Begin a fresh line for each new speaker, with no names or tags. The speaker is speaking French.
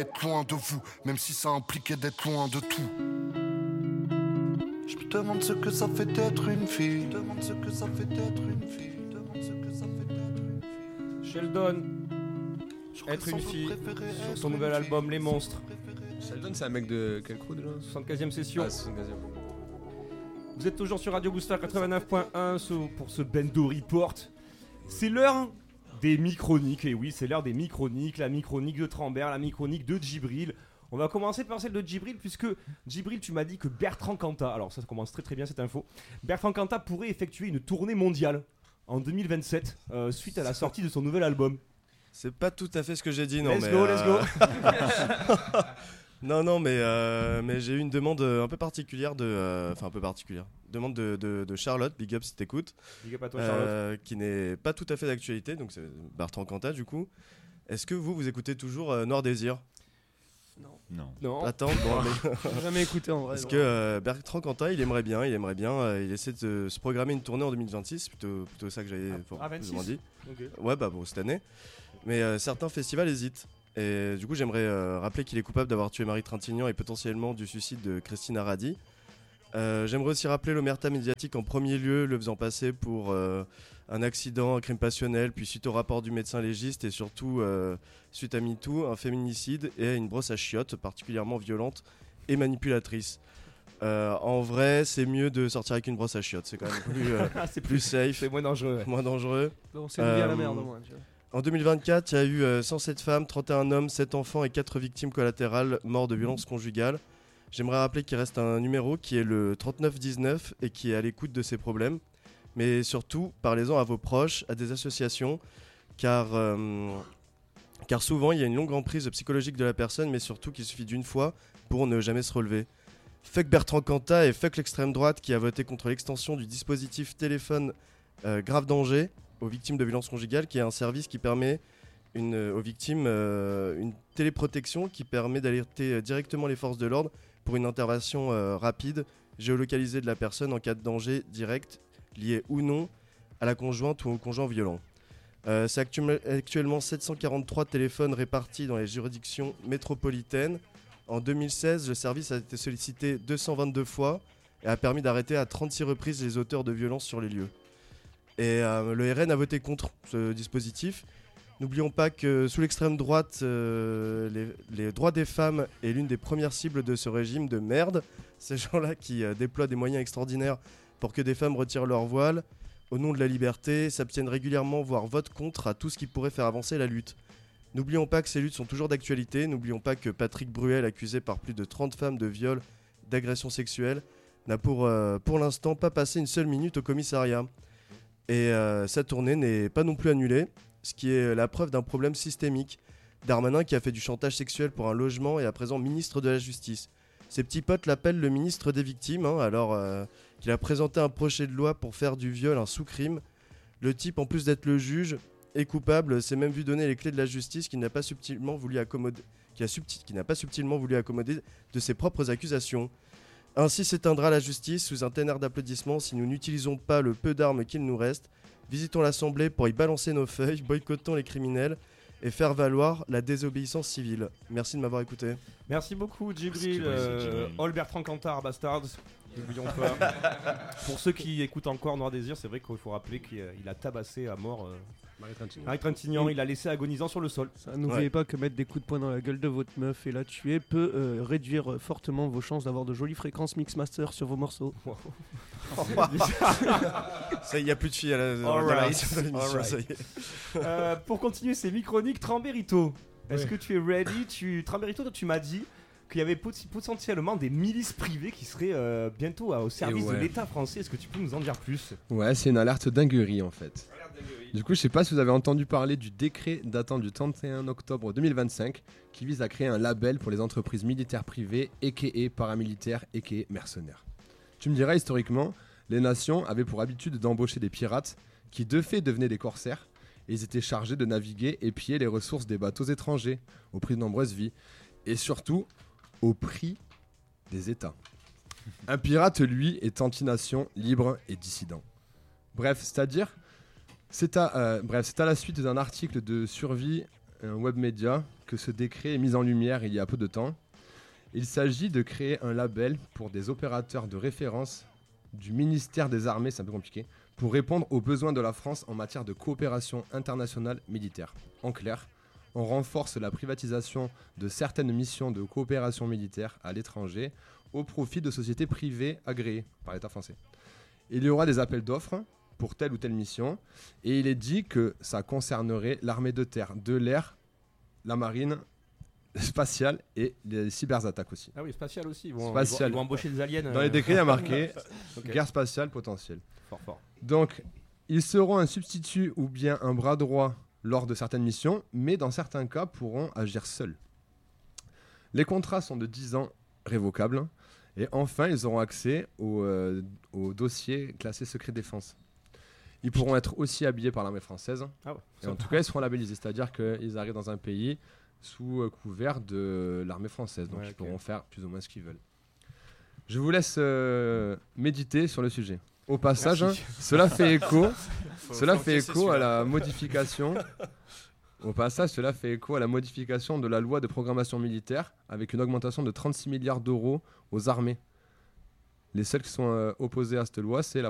Être loin de vous, même si ça impliquait d'être loin de tout. Je me demande ce que ça fait d'être une fille. Je me demande ce que ça fait d'être une fille. Je me demande ce que ça fait d'être une fille.
Sheldon, être une fille, sur son nouvel album Les Monstres.
Sheldon, c'est un mec de quel crew déjà ?
75e session.
Ah, 75e.
Vous êtes toujours sur Radio Booster 89.1 pour ce Bendo Report. C'est l'heure des mi-chroniques, et oui, c'est l'heure des mi-chroniques, la mi-chronique de Trambert, la mi-chronique de Djibril. On va commencer par celle de Djibril, puisque Djibril, tu m'as dit que Bertrand Cantat, alors ça commence très très bien cette info, Bertrand Cantat pourrait effectuer une tournée mondiale en 2027, suite à la sortie de son nouvel album.
C'est pas tout à fait ce que j'ai dit, non.
Let's go.
Non, mais j'ai eu une demande un peu particulière demande de Charlotte, big up si t'écoutes.
Big up à toi, Charlotte.
Qui n'est pas tout à fait d'actualité, donc c'est Bertrand Cantat du coup. Est-ce que vous écoutez toujours Noir Désir ?
Non.
Attends, bon, mais...
J'ai jamais écouté en vrai.
Parce que Bertrand Cantat, il aimerait bien, il essaie de se programmer une tournée en 2026, plutôt ça que j'avais plus ou moins dit.
Okay.
Ouais, cette année. Mais certains festivals hésitent. Et du coup, j'aimerais rappeler qu'il est coupable d'avoir tué Marie Trintignant et potentiellement du suicide de Christine Aradi. J'aimerais aussi rappeler l'omerta médiatique en premier lieu, le faisant passer pour un accident, un crime passionnel, puis suite au rapport du médecin légiste et surtout suite à MeToo, un féminicide et une brosse à chiottes particulièrement violente et manipulatrice. En vrai, c'est mieux de sortir avec une brosse à chiottes, c'est quand même plus, plus safe.
C'est moins dangereux. Ouais.
Moins dangereux.
On s'est mis à la merde au moins.
En 2024, il y a eu 107 femmes, 31 hommes, 7 enfants et 4 victimes collatérales morts de violences conjugales. J'aimerais rappeler qu'il reste un numéro qui est le 3919 et qui est à l'écoute de ces problèmes. Mais surtout, parlez-en à vos proches, à des associations, car souvent il y a une longue emprise psychologique de la personne, mais surtout qu'il suffit d'une fois pour ne jamais se relever. Fuck Bertrand Cantat et fuck l'extrême droite qui a voté contre l'extension du dispositif téléphone grave danger aux victimes de violences conjugales, qui est un service qui permet aux victimes une téléprotection qui permet d'alerter directement les forces de l'ordre pour une intervention rapide, géolocalisée de la personne en cas de danger direct, lié ou non à la conjointe ou au conjoint violent. C'est actuellement 743 téléphones répartis dans les juridictions métropolitaines. En 2016, le service a été sollicité 222 fois et a permis d'arrêter à 36 reprises les auteurs de violences sur les lieux. Et le RN a voté contre ce dispositif. N'oublions pas que sous l'extrême droite, les droits des femmes est l'une des premières cibles de ce régime de merde. Ces gens-là qui déploient des moyens extraordinaires pour que des femmes retirent leur voile au nom de la liberté, s'abstiennent régulièrement, voire votent contre à tout ce qui pourrait faire avancer la lutte. N'oublions pas que ces luttes sont toujours d'actualité. N'oublions pas que Patrick Bruel, accusé par plus de 30 femmes de viol, d'agression sexuelle, n'a pour l'instant pas passé une seule minute au commissariat. Et sa tournée n'est pas non plus annulée, ce qui est la preuve d'un problème systémique. Darmanin qui a fait du chantage sexuel pour un logement est à présent ministre de la Justice. Ses petits potes l'appellent le ministre des victimes, alors qu'il a présenté un projet de loi pour faire du viol un sous-crime. Le type, en plus d'être le juge, est coupable, s'est même vu donner les clés de la justice qui n'a pas subtilement voulu accommoder de ses propres accusations. Ainsi s'éteindra la justice sous un tonnerre d'applaudissements si nous n'utilisons pas le peu d'armes qu'il nous reste. Visitons l'Assemblée pour y balancer nos feuilles, boycottons les criminels et faire valoir la désobéissance civile. Merci de m'avoir écouté.
Merci beaucoup, Djibril. All Bertrand Cantat, Bastards. N'oublions pas. Pour ceux qui écoutent encore Noir Désir, c'est vrai qu'il faut rappeler qu'il a tabassé à mort Marie Trintignant. Il l'a laissé agonisant sur le sol.
N'oubliez pas que mettre des coups de poing dans la gueule de votre meuf et la tuer peut réduire fortement vos chances d'avoir de jolies fréquences mixmaster sur vos morceaux.
Ça, il n'y a plus de filles à la l'émission, ça y est.
Pour continuer ces microniques, Tramberito, est-ce que tu es ready? Tramberito, tu m'as dit qu'il y avait potentiellement des milices privées qui seraient bientôt au service de l'État français. Est-ce que tu peux nous en dire plus?
Ouais, c'est une alerte dinguerie en fait. Du coup, je sais pas si vous avez entendu parler du décret datant du 31 octobre 2025 qui vise à créer un label pour les entreprises militaires privées, a.k.a. paramilitaires, a.k.a. mercenaires. Tu me diras, historiquement, les nations avaient pour habitude d'embaucher des pirates qui de fait devenaient des corsaires et ils étaient chargés de naviguer et piller les ressources des bateaux étrangers au prix de nombreuses vies et surtout au prix des États. Un pirate, lui, est anti-nation, libre et dissident. Bref, c'est à la suite d'un article de Survie un web média que ce décret est mis en lumière il y a peu de temps. Il s'agit de créer un label pour des opérateurs de référence du ministère des Armées, c'est un peu compliqué, pour répondre aux besoins de la France en matière de coopération internationale militaire. En clair, on renforce la privatisation de certaines missions de coopération militaire à l'étranger au profit de sociétés privées agréées par l'État français. Il y aura des appels d'offres pour telle ou telle mission et il est dit que ça concernerait l'armée de terre, de l'air, la marine, spatiale et les cyberattaques aussi.
Ah oui, spatial aussi. Ils vont embaucher des aliens.
Dans les décrets, il y a marqué
Ok.
guerre spatiale potentielle.
Fort.
Donc, ils seront un substitut ou bien un bras droit lors de certaines missions, mais dans certains cas pourront agir seuls. Les contrats sont de 10 ans révocables. Et enfin, ils auront accès au dossier classé secret défense. Ils pourront être aussi habillés par l'armée française.
Ah ouais.
Et en tout cas, ils seront labellisés. C'est-à-dire qu'ils arrivent dans un pays sous couvert de l'armée française. Donc, ils pourront faire plus ou moins ce qu'ils veulent. Je vous laisse méditer sur le sujet. Au passage, cela fait écho, à la modification. Au passage, cela fait écho à la modification de la loi de programmation militaire avec une augmentation de 36 milliards d'euros aux armées. Les seuls qui sont opposés à cette loi, c'est la